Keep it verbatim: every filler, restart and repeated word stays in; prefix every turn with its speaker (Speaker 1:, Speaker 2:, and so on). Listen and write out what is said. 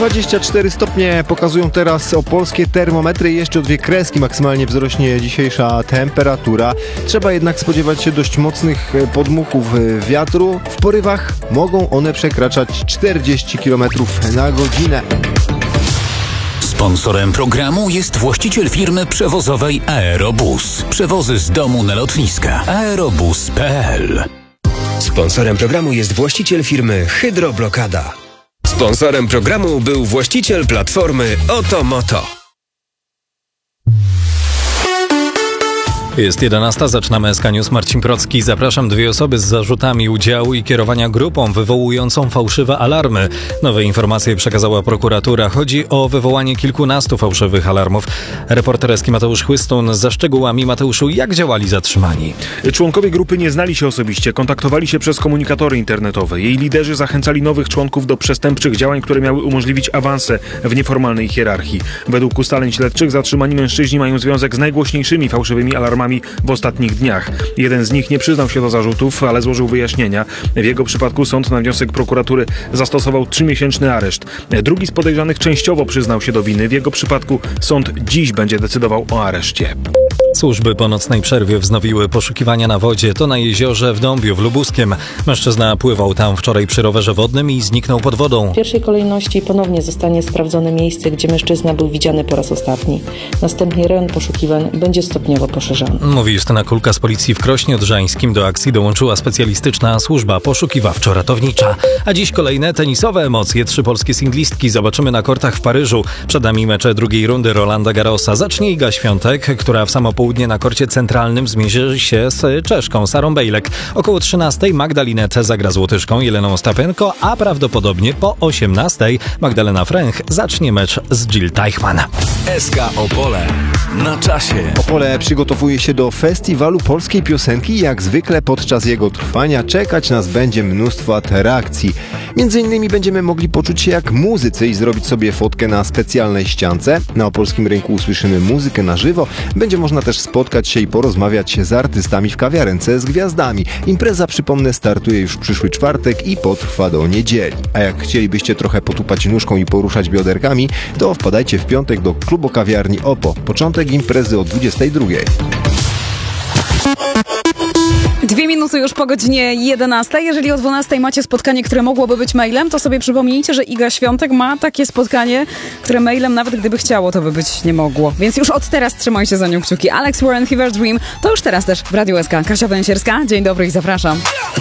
Speaker 1: dwadzieścia cztery stopnie pokazują teraz opolskie termometry. Jeszcze o dwie kreski maksymalnie wzrośnie dzisiejsza temperatura. Trzeba jednak spodziewać się dość mocnych podmuchów wiatru. W porywach mogą one przekraczać czterdzieści kilometrów na godzinę.
Speaker 2: Sponsorem programu jest właściciel firmy przewozowej Aerobus. Przewozy z domu na lotniska. aerobus kropka p l.
Speaker 3: Sponsorem programu jest właściciel firmy Hydroblokada. Sponsorem programu był właściciel platformy Otomoto.
Speaker 4: Jest jedenasta, zaczynamy S K News. Marcin Procki. Zapraszam. Dwie osoby z zarzutami udziału i kierowania grupą wywołującą fałszywe alarmy. Nowe informacje przekazała prokuratura. Chodzi o wywołanie kilkunastu fałszywych alarmów. Reporter S K Mateusz Chłystun za szczegółami. Mateuszu, jak działali zatrzymani?
Speaker 5: Członkowie grupy nie znali się osobiście, kontaktowali się przez komunikatory internetowe. Jej liderzy zachęcali nowych członków do przestępczych działań, które miały umożliwić awanse w nieformalnej hierarchii. Według ustaleń śledczych zatrzymani mężczyźni mają związek z najgłośniejszymi fałszywymi alarmami w ostatnich dniach. Jeden z nich nie przyznał się do zarzutów, ale złożył wyjaśnienia. W jego przypadku sąd na wniosek prokuratury zastosował trzymiesięczny areszt. Drugi z podejrzanych częściowo przyznał się do winy. W jego przypadku sąd dziś będzie decydował o areszcie.
Speaker 4: Służby po nocnej przerwie wznowiły poszukiwania na wodzie. To na jeziorze w Dąbiu w Lubuskiem. Mężczyzna pływał tam wczoraj przy rowerze wodnym i zniknął pod wodą.
Speaker 6: W pierwszej kolejności ponownie zostanie sprawdzone miejsce, gdzie mężczyzna był widziany po raz ostatni. Następnie rejon poszukiwań będzie stopniowo poszerzany.
Speaker 4: Mówi Justyna Kulka z policji w Krośnie Odrzańskim. Do akcji dołączyła specjalistyczna służba poszukiwawczo-ratownicza. A dziś kolejne tenisowe emocje. Trzy polskie singlistki zobaczymy na kortach w Paryżu. Przed nami mecze drugiej rundy Rolanda Garrosa. Zacznie Iga Świątek, która w samo południe na korcie centralnym zmierzy się z Czeszką Sarą Bejlek. Około trzynastej Magda Linette zagra z Łotyszką Jeleną Ostapenko, a prawdopodobnie po osiemnastej Magdalena Fręch zacznie mecz z Jill Teichmann.
Speaker 2: S K Opole na czasie.
Speaker 1: Opole przygotowuje się do festiwalu polskiej piosenki i jak zwykle podczas jego trwania czekać nas będzie mnóstwo atrakcji. Między innymi będziemy mogli poczuć się jak muzycy i zrobić sobie fotkę na specjalnej ściance. Na opolskim rynku usłyszymy muzykę na żywo. Będzie można też spotkać się i porozmawiać z artystami w kawiarence z gwiazdami. Impreza, przypomnę, startuje już w przyszły czwartek i potrwa do niedzieli. A jak chcielibyście trochę potupać nóżką i poruszać bioderkami, to wpadajcie w piątek do klubu kawiarni Opo. Początek imprezy o dwudziestej drugiej.
Speaker 7: Dwie minuty już po godzinie jedenastej. Jeżeli o dwunastej macie spotkanie, które mogłoby być mailem, to sobie przypomnijcie, że Iga Świątek ma takie spotkanie, które mailem, nawet gdyby chciało, to by być nie mogło. Więc już od teraz trzymajcie za nią kciuki. Alex Warren, Fever Dream, to już teraz też w Radiu S K. Kasia Węsierska, dzień dobry i zapraszam.